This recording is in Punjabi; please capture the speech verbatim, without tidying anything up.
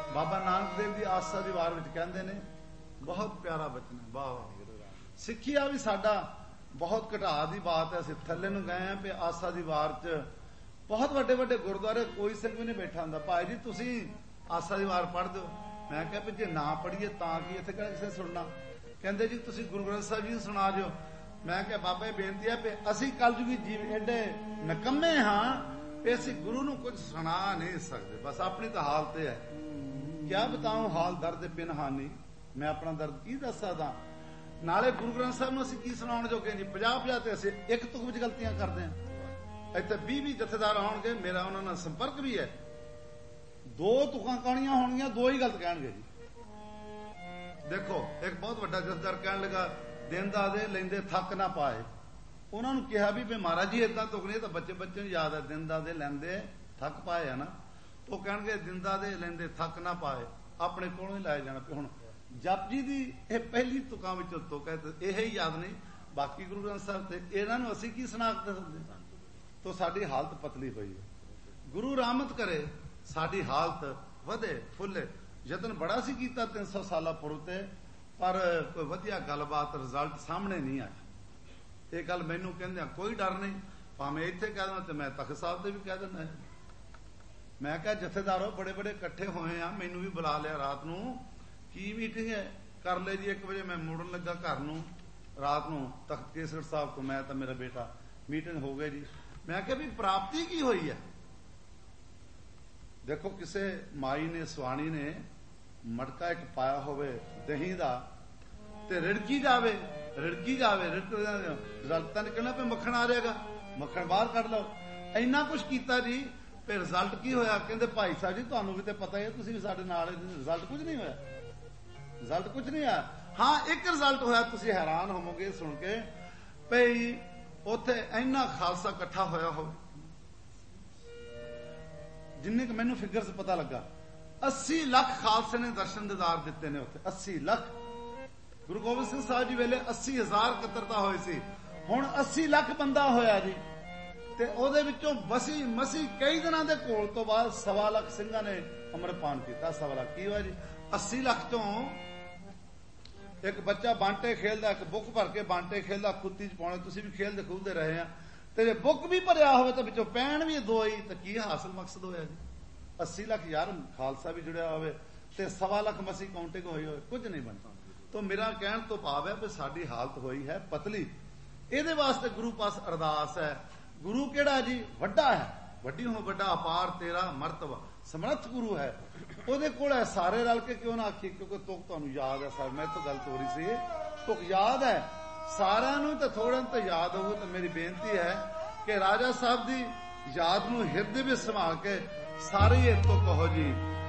ਬਾਬਾ ਨਾਨਕ ਦੇਵ ਦੀ ਆਸਾ ਦੀ ਵਾਰ ਵਿੱਚ ਕਹਿੰਦੇ ਨੇ, ਬਹੁਤ ਪਿਆਰਾ ਬਚਨ ਹੈ। ਵਾਹ ਵਾਹ। ਸਿੱਖਿਆ ਵੀ ਸਾਡਾ ਬਹੁਤ ਘਟਾ ਦੀ ਬਾਤ ਹੈ। ਅਸੀਂ ਥੱਲੇ ਨੂੰ ਗਏ ਹਾਂ ਵੀ ਆਸਾ ਦੀ ਵਾਰ ਚ ਬਹੁਤ ਵੱਡੇ ਵੱਡੇ ਗੁਰਦੁਆਰੇ ਕੋਈ ਸਿੰਘ ਵੀ ਨਹੀਂ ਬੈਠਾ ਹੁੰਦਾ। ਭਾਈ ਜੀ ਤੁਸੀਂ ਆਸਾ ਦੀ ਵਾਰ ਪੜ੍ਹ ਦਿਓ। ਮੈਂ ਕਿਹਾ ਵੀ ਜੇ ਨਾ ਪੜ੍ਹੀਏ ਤਾਂ ਕੀ, ਇੱਥੇ ਕਿਹੜਾ ਕਿਸੇ ਨੇ ਸੁਣਨਾ। ਕਹਿੰਦੇ ਜੀ ਤੁਸੀਂ ਗੁਰੂ ਗ੍ਰੰਥ ਸਾਹਿਬ ਜੀ ਨੂੰ ਸੁਣਾ ਦਿਓ। ਮੈਂ ਕਿਹਾ ਬਾਬਾ ਇਹ ਬੇਨਤੀ ਹੈ ਵੀ ਅਸੀਂ ਕਲਯੁਗੀ ਜੀਵ ਐਡੇ ਨਿਕੰਮੇ ਹਾਂ ਵੀ ਅਸੀਂ ਗੁਰੂ ਨੂੰ ਕੁਝ ਸੁਣਾ ਨਹੀਂ ਸਕਦੇ। ਬਸ ਆਪਣੀ ਤਾਂ ਹਾਲਤ ਹੈ। ਕਿਆ ਬਤਾਉਂ ਹਾਲ ਦਰਦ ਪਿਨਹਾਨੀ, ਮੈਂ ਆਪਣਾ ਦਰਦ ਕੀ ਦੱਸ ਸਕਦਾ। ਨਾਲੇ ਗੁਰੂ ਗ੍ਰੰਥ ਸਾਹਿਬ ਨੂੰ ਅਸੀਂ ਕੀ ਸੁਣਾਉਣ ਜੋਗੇ ਜੀ। ਪੰਜਾਹ ਪੰਜਾਹ ਤੇ ਅਸੀਂ ਇੱਕ ਤੁਕ ਵਿੱਚ ਗਲਤੀਆਂ ਕਰਦੇ ਹਾਂ। ਇੱਥੇ ਵੀਹ ਵੀਹ ਜਥੇਦਾਰ ਆਉਣਗੇ, ਮੇਰਾ ਉਹਨਾਂ ਨਾਲ ਸੰਪਰਕ ਵੀ ਹੈ। ਦੋ ਤੁਕਾਂ ਕਹਾਣੀਆਂ ਹੋਣਗੀਆਂ, ਦੋ ਹੀ ਗਲਤ ਕਹਿਣਗੇ ਜੀ। ਦੇਖੋ ਇੱਕ ਬਹੁਤ ਵੱਡਾ ਜਥੇਦਾਰ ਕਹਿਣ ਲੱਗਾ ਦਿਨ ਦਾ ਦੇ ਲੈਂਦੇ ਥੱਕ ਨਾ ਪਾਏ। ਉਹਨਾਂ ਨੂੰ ਕਿਹਾ ਵੀ ਮਹਾਰਾਜ ਜੀ ਏਦਾਂ ਤੁਕਣੀ ਤਾਂ ਬੱਚੇ ਬੱਚੇ ਨੂੰ ਯਾਦ ਹੈ, ਦਿਨ ਦਾ ਦੇ ਲੈਂਦੇ ਥੱਕ ਪਾਏ ਆ ਨਾ। ਉਹ ਕਹਿਣਗੇ ਦਿਨ ਦਾ ਦੇ ਲੈਂਦੇ ਥੱਕ ਨਾ ਪਾਏ, ਆਪਣੇ ਕੋਲੋਂ ਹੀ ਲਾਇਆ ਜਾਣਾ। ਹੁਣ ਜਪ ਜੀ ਦੀ ਇਹ ਪਹਿਲੀ ਤੁਕਾਂ ਵਿੱਚੋਂ ਤੁਕ ਹੈ, ਇਹ ਹੀ ਯਾਦ ਨਹੀਂ। ਬਾਕੀ ਗੁਰੂ ਗ੍ਰੰਥ ਸਾਹਿਬ ਤੇ ਇਹਨਾਂ ਨੂੰ ਅਸੀਂ ਕੀ ਸੁਣਾ ਸਕਦੇ ਤਾਂ ਸਾਡੀ ਹਾਲਤ ਪਤਲੀ ਹੋਈ ਹੈ। ਗੁਰੂ ਰਹਿਮਤ ਕਰੇ ਸਾਡੀ ਹਾਲਤ ਵਧੇ ਫੁੱਲੇ। ਯਤਨ ਬੜਾ ਸੀ ਕੀਤਾ ਤਿੰਨ ਸੌ ਸਾਲਾ ਪੁਰਬ ਤੇ, ਪਰ ਕੋਈ ਵਧੀਆ ਗੱਲਬਾਤ ਰਿਜ਼ਲਟ ਸਾਹਮਣੇ ਨਹੀਂ ਆਇਆ। ਇਹ ਗੱਲ ਮੈਨੂੰ ਕਹਿੰਦੇ ਕੋਈ ਡਰ ਨਹੀਂ, ਭਾਵੇਂ ਇੱਥੇ ਕਹਿ ਦੇਣਾ ਤੇ ਮੈਂ ਤਖਤ ਸਾਹਿਬ ਤੇ ਵੀ ਕਹਿ ਦਿੰਦਾ। ਮੈਂ ਕਿਹਾ ਜਥੇਦਾਰੋ ਬੜੇ ਬੜੇ ਇਕੱਠੇ ਹੋਏ ਆ, ਮੈਨੂੰ ਵੀ ਬੁਲਾ ਲਿਆ ਰਾਤ ਨੂੰ, ਕੀ ਮੀਟਿੰਗ ਹੈ ਕਰ ਲੈ ਜੀ। ਇੱਕ ਵਜੇ ਮੈਂ ਮੁੜਨ ਲੱਗਾ ਘਰ ਨੂੰ ਰਾਤ ਨੂੰ ਤਖਤ ਕੇਸਗੜ੍ਹ ਸਾਹਿਬ ਤੋਂ, ਮੈਂ ਤਾਂ ਮੇਰਾ ਬੇਟਾ, ਮੀਟਿੰਗ ਹੋ ਗਈ ਜੀ। ਮੈਂ ਕਿਹਾ ਵੀ ਪ੍ਰਾਪਤੀ ਕੀ ਹੋਈ ਹੈ। ਦੇਖੋ ਕਿਸੇ ਮਾਈ ਨੇ ਸਵਾਣੀ ਨੇ ਮਟਕਾ ਇੱਕ ਪਾਇਆ ਹੋਵੇ ਦਹੀਂ ਦਾ ਤੇ ਰਿੜਕੀ ਜਾਵੇ ਰਿੜਕੀ ਜਾਵੇ ਰਿਜ਼ਲਟ ਤਾਂ ਨਿਕਲਣਾ ਪਏ, ਮੱਖਣ ਆ ਜਾਏਗਾ, ਮੱਖਣ ਬਾਹਰ ਕੱਢ ਲਓ। ਇੰਨਾ ਕੁਛ ਕੀਤਾ ਜੀ, ਫਿਰ ਰਿਜ਼ਲਟ ਕੀ ਹੋਇਆ। ਕਹਿੰਦੇ ਭਾਈ ਸਾਹਿਬ ਜੀ ਤੁਹਾਨੂੰ ਵੀ ਤੇ ਪਤਾ ਹੀ ਹੈ, ਤੁਸੀਂ ਵੀ ਸਾਡੇ ਨਾਲ, ਰਿਜ਼ਲਟ ਕੁਝ ਨਹੀਂ ਹੋਇਆ। ਰਿਜ਼ਲਟ ਕੁਝ ਨਹੀਂ ਆਇਆ। ਹਾਂ ਇੱਕ ਰਿਜ਼ਲਟ ਹੋਇਆ, ਤੁਸੀਂ ਹੈਰਾਨ ਹੋਵੋਗੇ ਸੁਣ ਕੇ, ਭਈ ਉੱਥੇ ਇੰਨਾ ਖਾਲਸਾ ਇਕੱਠਾ ਹੋਇਆ ਹੋਵੇ। ਜਿੰਨੇ ਕਿ ਮੈਨੂੰ ਫਿਗਰਸ ਪਤਾ ਲੱਗਾ, ਅੱਸੀ ਲੱਖ ਖਾਲਸੇ ਨੇ ਦਰਸ਼ਨ ਦੀਦਾਰ ਦਿੱਤੇ ਨੇ ਉੱਥੇ। ਅੱਸੀ ਲੱਖ। ਗੁਰੂ ਗੋਬਿੰਦ ਸਿੰਘ ਸਾਹਿਬ ਜੀ ਵੇਲੇ ਅੱਸੀ ਹਜ਼ਾਰ ਇਕੱਤਰਤਾ ਹੋਈ ਸੀ, ਹੁਣ ਅੱਸੀ ਲੱਖ ਬੰਦਾ ਹੋਇਆ ਜੀ। ਤੇ ਉਹਦੇ ਵਿੱਚੋਂ ਬਸੀ ਮਸੀ ਕਈ ਦਿਨਾਂ ਦੇ ਘੋਲ ਤੋਂ ਬਾਅਦ ਸਵਾ ਲੱਖ ਸਿੰਘਾਂ ਨੇ ਅੰਮ੍ਰਿਤਪਾਨ ਕੀਤਾ। ਸਵਾ ਲੱਖ ਕੀ ਹੋਇਆ ਜੀ। ਅੱਸੀ ਲੱਖ ਤੋਂ ਇੱਕ ਬੱਚਾ ਬਾਂਟੇ ਖੇਲਦਾ, ਇੱਕ ਬੁੱਕ ਭਰ ਕੇ ਬਾਂਟੇ ਖੇਲਦਾ, ਖੁੱਤੀ ਚ ਪਾਉਣੇ, ਤੁਸੀਂ ਵੀ ਖੇਲਦੇ ਖੂਲਦੇ ਰਹੇ ਆ। ਤੇ ਜੇ ਬੁੱਕ ਵੀ ਭਰਿਆ ਹੋਵੇ ਤਾਂ ਵਿੱਚੋਂ ਪੈਣ ਵੀ ਦੋ ਹੀ, ਤਾਂ ਕੀ ਹਾਸਲ ਮਕਸਦ ਹੋਇਆ ਜੀ। ਅੱਸੀ ਲੱਖ ਯਾਰ ਖਾਲਸਾ ਵੀ ਜੁੜਿਆ ਹੋਵੇ ਤੇ ਸਵਾ ਲੱਖ ਮਸੀ ਕਾਊਂਟਿੰਗ ਹੋਈ ਹੋਵੇ, ਕੁਝ ਨਹੀਂ ਬਣਦਾ। ਤਾਂ ਮੇਰਾ ਕਹਿਣ ਤੋਂ ਭਾਵ ਹੈ ਵੀ ਸਾਡੀ ਹਾਲਤ ਹੋਈ ਹੈ ਪਤਲੀ। ਇਹਦੇ ਵਾਸਤੇ ਗੁਰੂ ਪਾਸ ਅਰਦਾਸ ਹੈ। ਗੁਰੂ ਕਿਹੜਾ ਜੀ, ਵੱਡਾ ਹੈ, ਵੱਡੀ ਹੋ ਵੱਡਾ ਅਪਾਰ ਤੇਰਾ ਮਰਤਬਾ, ਸਮਰੱਥ ਗੁਰੂ ਹੈ। ਉਹਦੇ ਕੋਲ ਹੈ, ਸਾਰੇ ਰਲ ਕੇ ਕਿਉਂ ਨਾ ਆਖੀ, ਕਿਉਂਕਿ ਤੁਕ ਤੁਹਾਨੂੰ ਯਾਦ ਹੈ। ਸਰ ਮੈਂ ਤੋਂ ਗਲਤ ਹੋ ਰਹੀ ਸੀ, ਤੁਕ ਯਾਦ ਹੈ ਸਾਰਿਆਂ ਨੂੰ, ਤੇ ਥੋੜ੍ਹਾ ਤਾਂ ਯਾਦ ਹੋਊ। ਤਾਂ ਮੇਰੀ ਬੇਨਤੀ ਹੈ ਕਿ ਰਾਜਾ ਸਾਹਿਬ ਦੀ ਯਾਦ ਨੂੰ ਹਿਰਦੇ ਵਿੱਚ ਸੰਭਾਲ ਕੇ ਸਾਰੇ ਇਹ ਤੁਕ ਕਹੋ ਜੀ।